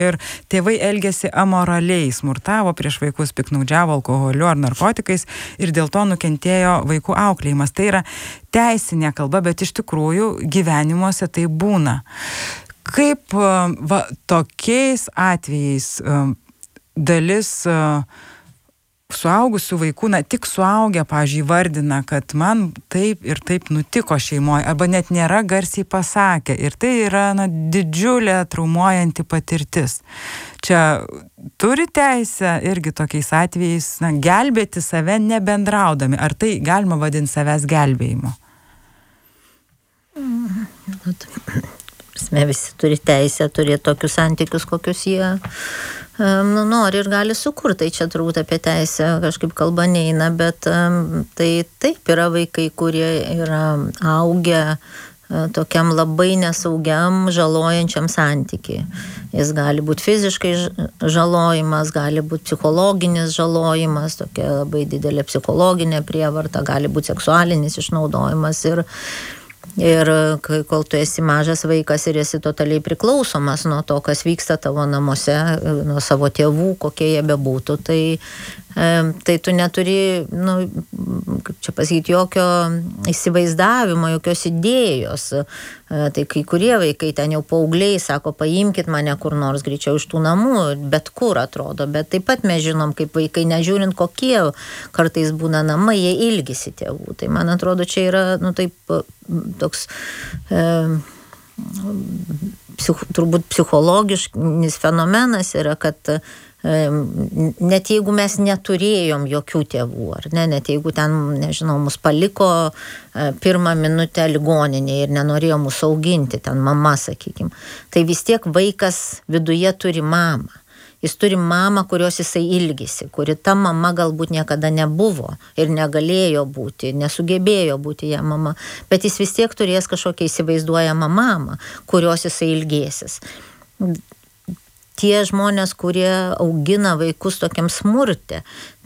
ir tėvai elgėsi amoraliai, smurtavo prieš vaikus, piknaudžiavo alkoholiu ar narkotikais ir dėl to nukentėjo vaikų auklėjimas. Tai yra teisinė kalba, bet iš tikrųjų gyvenimuose tai būna. Kaip tokiais atvejais dalis suaugusių vaikų, tik suaugę, pavyzdžiui, vardina, kad man taip ir taip nutiko šeimoje, arba net nėra garsiai pasakę. Ir tai yra didžiulė traumuojanti patirtis. Čia turi teisę irgi tokiais atvejais gelbėti save nebendraudami. Ar tai galima vadinti savęs gelbėjimo? Visi turi teisę turėti tokius santykius, kokius jie nori ir gali sukurti. Tai čia turbūt apie teisę kažkaip kalba neina, bet tai taip yra vaikai, kurie yra augę tokiam labai nesaugiam, žalojančiam santykiai. Jis gali būti fiziškai žalojimas, gali būti psichologinis žalojimas, tokia labai didelė psichologinė prievarta, gali būti seksualinis išnaudojimas ir kol tu esi mažas vaikas ir esi totaliai priklausomas nuo to, kas vyksta tavo namuose, nuo savo tėvų, kokie jie bebūtų, tai tu neturi, kaip čia pasakyti, jokio įsivaizdavimo, jokios idėjos. Tai kai kurie vaikai ten jau paaugliai sako, paimkit mane kur nors greičiau iš tų namų, bet kur atrodo, bet taip pat mes žinom, kaip vaikai, nežiūrint kokie kartais būna namai, jie ilgisi tėvų. Tai man atrodo, čia yra, toks turbūt psichologinis fenomenas yra, kad net jeigu mes neturėjom jokių tėvų, ar ne, net jeigu ten, nežinau, mus paliko pirmą minutę ligoninėje ir nenorėjo mūsų auginti, ten mama, sakykim, tai vis tiek vaikas viduje turi mamą. Jis turi mamą, kurios jisai ilgisi, kuri ta mama galbūt niekada nebuvo ir negalėjo būti, nesugebėjo būti ją mama, bet jis vis tiek turės kažkokią įsivaizduojamą mamą, kurios jisai ilgėsis. Tie žmonės, kurie augina vaikus tokiam smurte,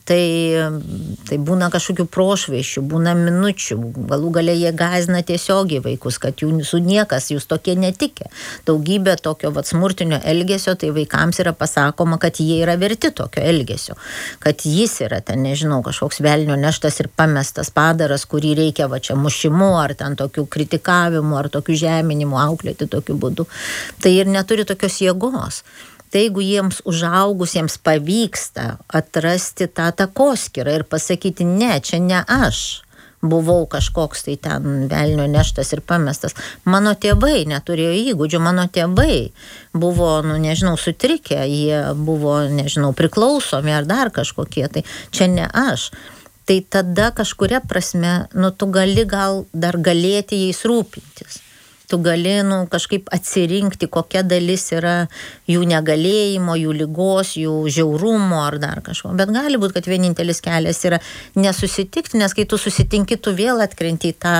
tai būna kažkokių prošvaišių, būna minučių, galų gale jie gąsdina tiesiogiai vaikus, kad jūsų niekas, jūs tokie netikė. Daugybė tokio smurtinio elgesio, tai vaikams yra pasakoma, kad jie yra verti tokio elgesio, kad jis yra ten, nežinau, kažkoks velnio neštas ir pamestas padaras, kurį reikia čia mušimu, ar ten tokių kritikavimų, ar tokių žeminimų auklėti tokiu būdu. Tai ir neturi tokios jėgos. Tai jeigu jiems užaugusiems pavyksta atrasti tą takoskyrą ir pasakyti, ne, čia ne aš buvau kažkoks tai ten velnio neštas ir pamestas. Mano tėvai neturėjo įgūdžių, mano tėvai buvo, nežinau, sutrikę, jie buvo, nežinau, priklausomi ar dar kažkokie, tai čia ne aš. Tai tada kažkuria prasme, tu gali gal dar galėti jais rūpintis. Tu gali kažkaip atsirinkti, kokia dalis yra jų negalėjimo, jų ligos, jų žiaurumo ar dar kažko. Bet gali būti, kad vienintelis kelias yra nesusitikti, nes kai tu susitinki, tu vėl atkrenti į tą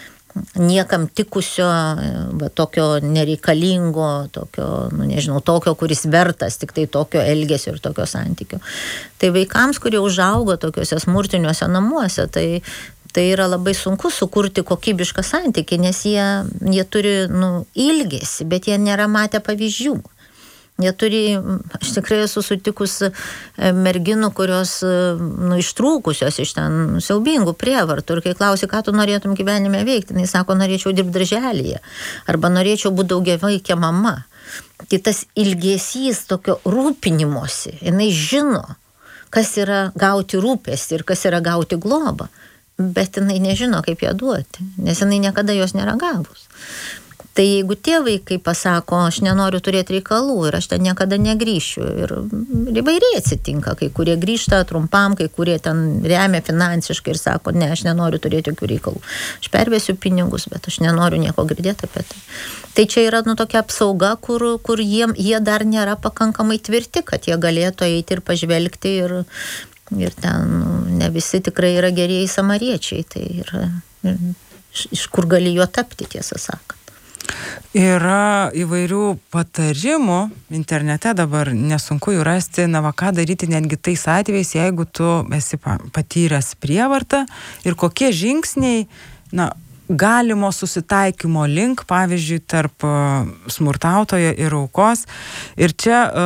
niekam tikusio, tokio nereikalingo, tokio, nežinau, tokio, kuris vertas tik tai tokio elgesio ir tokio santykio. Tai vaikams, kurie užaugo tokiuose smurtiniuose namuose, tai yra labai sunku sukurti kokybišką santykį, nes jie turi ilgesį, bet jie nėra matę pavyzdžių. Jie turi, aš tikrai esu sutikus merginų, kurios ištrūkusios iš ten siaubingų prievartų. Ir kai klausi, ką tu norėtum gyvenime veikti, jis sako, norėčiau dirbti darželyje, arba norėčiau būti daugiavaikė mama. Tai tas ilgesys tokio rūpinimosi, jinai žino, kas yra gauti rūpestį ir kas yra gauti globą. Bet jinai nežino, kaip ją duoti, nes jinai niekada jos nėra gavus. Tai jeigu tie vaikai pasako, aš nenoriu turėti reikalų ir aš ten niekada negrįšiu, ir įvairiai atsitinka, kai kurie grįžta trumpam, kai kurie ten remia finansiškai ir sako, ne, aš nenoriu turėti jokių reikalų. Aš pervesiu pinigus, bet aš nenoriu nieko girdėti apie tai. Tai čia yra tokia apsauga, kur jie dar nėra pakankamai tvirti, kad jie galėtų eiti ir pažvelgti ir ten ne visi tikrai yra gerieji samariečiai, tai yra iš kur gali juo tapti, tiesą sakant. Yra įvairių patarimų internete, dabar nesunku jų rasti, ką daryti netgi tais atvejais, jeigu tu esi patyręs prievartą ir kokie žingsniai, galimo susitaikymo link, pavyzdžiui, tarp smurtautojo ir aukos. Ir čia